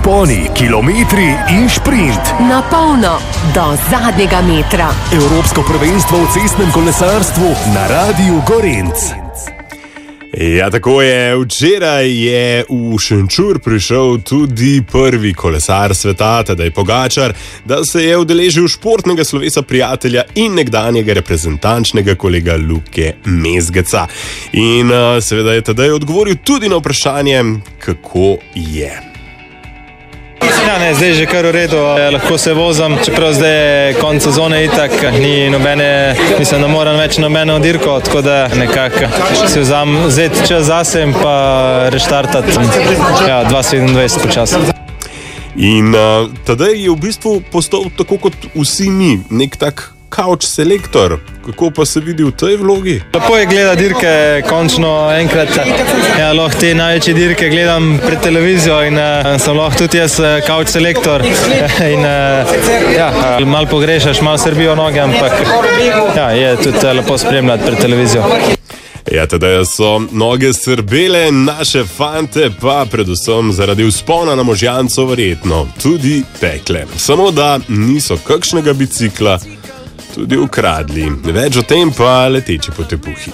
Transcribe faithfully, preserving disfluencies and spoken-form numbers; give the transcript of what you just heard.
vzponi, kilometri in šprint. Na polno, do zadnjega metra. Evropsko prvenstvo v cestnem kolesarstvu na Radiu Gorenc. Ja, tako je. Včeraj je v Šenčur prišel tudi prvi kolesar sveta, Tadej Pogačar, da se je udeležil športnega slovesa prijatelja in nekdanjega reprezentančnega kolega Luke Mezgeca. In uh, seveda je Tadej odgovoril tudi na vprašanje, kako je. Ja, ne, zdaj je že kar v redu, lahko se vozim, čeprav zdaj je konec sezone itak, ni nobene, mislim, da moram več nobeno dirko, tako da nekako si vzam vzeti čas zase in pa reštartati ja, dva tisoč sedemindvajset počasi. In uh, Tadej je v bistvu postal tako kot vsi mi, nek tak couch selektor. Kako pa se vidi v tej vlogi? Lepo je gledati dirke, končno enkrat. Ja, lahko te največje dirke gledam pred televizijo in uh, sem lahko tudi jaz couch selektor. In uh, ja, malo pogrešaš, malo srbijo noge, ampak ja, je tudi lepo spremljati pred televizijo. Ja, teda so noge srbele, naše fante pa predvsem zaradi vzpona na Možjanco verjetno tudi tekle. Samo da niso kakšnega bicikla tudi ukradli. Več o tem pa Leteči po tepuhi.